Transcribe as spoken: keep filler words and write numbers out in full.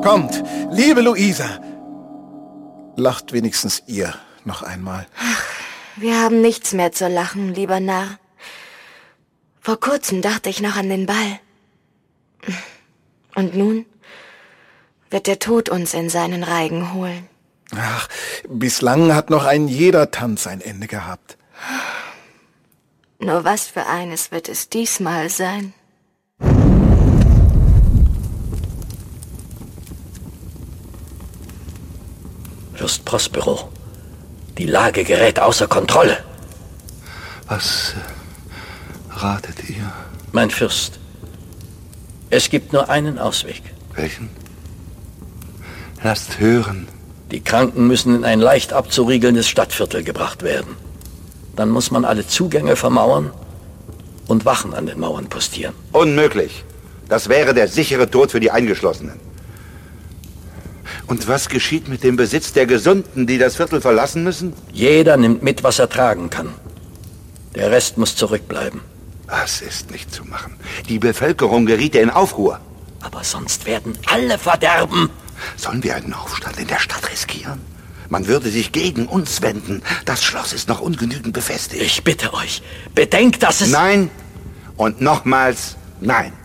Kommt, liebe Luisa. Lacht wenigstens ihr noch einmal. Ach, wir haben nichts mehr zu lachen, lieber Narr. Vor kurzem dachte ich noch an den Ball. Und nun wird der Tod uns in seinen Reigen holen. Ach, bislang hat noch ein jeder Tanz ein Ende gehabt. Nur was für eines wird es diesmal sein? Fürst Prospero, die Lage gerät außer Kontrolle. Was äh, ratet ihr? Mein Fürst, es gibt nur einen Ausweg. Welchen? Lasst hören. Die Kranken müssen in ein leicht abzuriegelndes Stadtviertel gebracht werden. Dann muss man alle Zugänge vermauern und Wachen an den Mauern postieren. Unmöglich. Das wäre der sichere Tod für die Eingeschlossenen. Und was geschieht mit dem Besitz der Gesunden, die das Viertel verlassen müssen? Jeder nimmt mit, was er tragen kann. Der Rest muss zurückbleiben. Das ist nicht zu machen. Die Bevölkerung geriet in Aufruhr. Aber sonst werden alle verderben. Sollen wir einen Aufstand in der Stadt riskieren? Man würde sich gegen uns wenden. Das Schloss ist noch ungenügend befestigt. Ich bitte euch, bedenkt, dass es... Nein und nochmals nein.